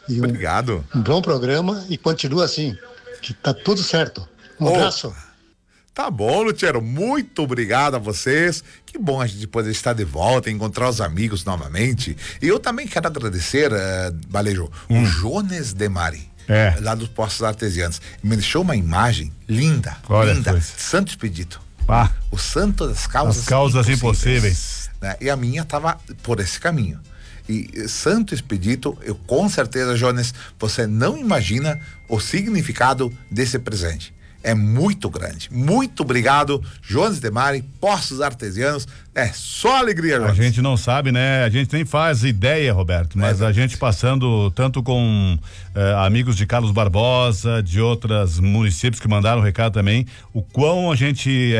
E Obrigado. Um bom programa e continua assim, que tá tudo certo. Um abraço. Tá bom, Lutero, muito obrigado a vocês. Que bom a gente poder estar de volta, encontrar os amigos novamente. E eu também quero agradecer, Balejo, o Jones de Mari, lá dos Postos Artesianos. Me deixou uma imagem linda, linda. Santo Expedito. O santo das causas impossíveis. Né? E a minha tava por esse caminho. E Santo Expedito, eu com certeza, Jones, você não imagina o significado desse presente. É muito grande. Muito obrigado, Jones de Mari, Postos Artesianos. É só alegria, Jones. A gente não sabe, né? A gente nem faz ideia, Roberto, mas a gente passando tanto com amigos de Carlos Barbosa, de outros municípios que mandaram recado também, o quão a gente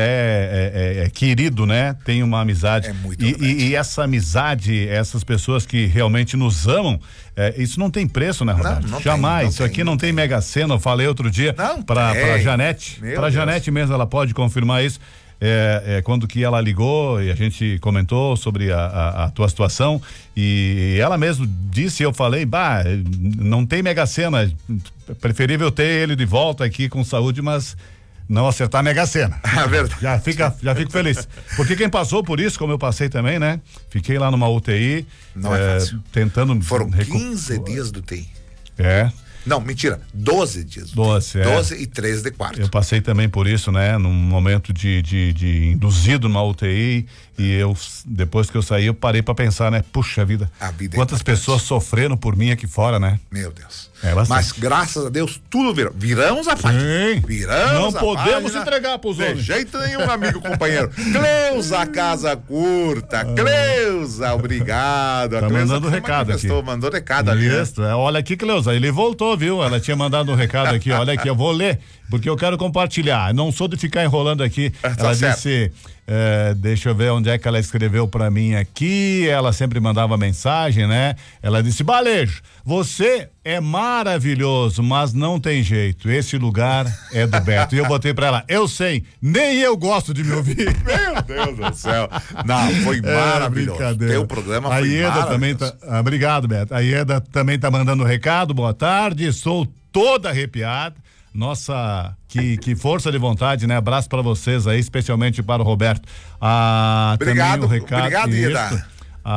é querido, né? Tem uma amizade. É muito e essa amizade, essas pessoas que realmente nos amam, isso não tem preço, né, Roberto? Não Jamais. Tem, isso aqui não tem Mega Sena. Eu falei outro dia pra Janete. Pra Janete mesmo, ela pode confirmar isso. Quando que ela ligou e a gente comentou sobre a tua situação e ela mesmo disse, eu falei, não tem Mega Sena, preferível ter ele de volta aqui com saúde, mas não acertar a Mega Sena. É verdade. Já fico feliz. Porque quem passou por isso, como eu passei também, né? Fiquei lá numa UTI. Não é fácil. Tentando. Foram 15 dias do UTI. Não, mentira, 12 dias. 12 e 3 de quarto. Eu passei também por isso, né? Num momento de induzido numa UTI, e eu, depois que eu saí, eu parei pra pensar, né? Puxa vida, quantas pessoas sofreram por mim aqui fora, né? Meu Deus. Mas graças a Deus, tudo virou. Viramos a página. Não podemos entregar pros outros. De jeito nenhum, amigo, companheiro. Cleusa Casa Curta. Cleusa, obrigado. Tá mandando recado aqui. Mandou recado ali. Isso, olha aqui, Cleusa, ele voltou, viu? Ela tinha mandado um recado aqui, olha aqui, eu vou ler, porque eu quero compartilhar. Não sou de ficar enrolando aqui. Ela disse, deixa eu ver onde é que ela escreveu pra mim aqui. Ela sempre mandava mensagem, né? Ela disse: Balejo, você é maravilhoso, mas não tem jeito. Esse lugar é do Beto. E eu botei pra ela: eu sei, nem eu gosto de me ouvir. Meu Deus do céu. Não, foi maravilhoso. Teu programa foi maravilhoso. Também obrigado, Beto. A Ieda também tá mandando recado. Boa tarde, sou toda arrepiada. Nossa, que força de vontade, né? Abraço para vocês aí, especialmente para o Roberto. Obrigado, também o recado. Obrigado, Ieda.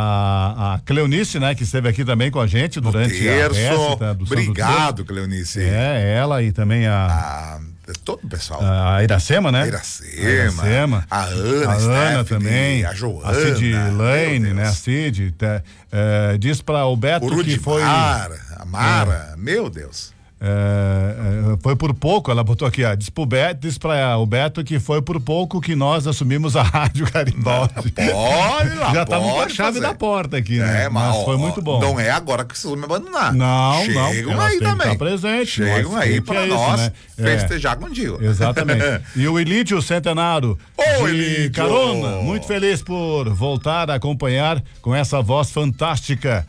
A Cleonice, né? Que esteve aqui também com a gente durante a festa do Obrigado, Cleonice. Ela e também todo o pessoal. A Iracema, né? A Iracema. A Ana também. A Joana. A Cid Lane, né? A Cid. Diz para o Beto o que foi. A Mara, meu Deus. Foi por pouco, ela botou aqui, diz para o Beto que foi por pouco que nós assumimos a Rádio Garibaldi. Já estamos com a chave da porta aqui, né? Mas foi muito bom. Não é agora que vocês vão me abandonar. Não, Chegam aí também. Tá presente. Chegam aí para nós, né? Festejar contigo. Exatamente. E o Ilídio Centenário Ilídio. Carona, muito feliz por voltar a acompanhar com essa voz fantástica.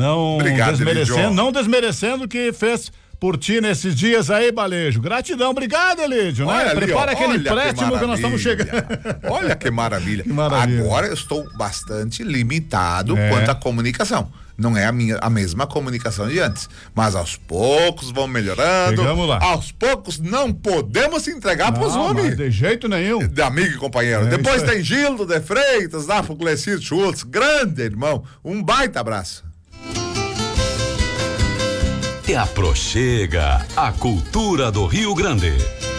Não desmerecendo o que fez por ti nesses dias aí, Balejo. Gratidão, obrigado, Elídio, né? Prepara aquele empréstimo que nós estamos chegando. Olha que maravilha. Agora eu estou bastante limitado quanto à comunicação. Não é a mesma comunicação de antes, mas aos poucos vão melhorando. Chegamos lá. Aos poucos não podemos se entregar pros homens. De jeito nenhum. De amigo e companheiro. Depois tem Gildo de Freitas, da Fuclecito Schultz, grande irmão. Um baita abraço. Te aproxega a cultura do Rio Grande.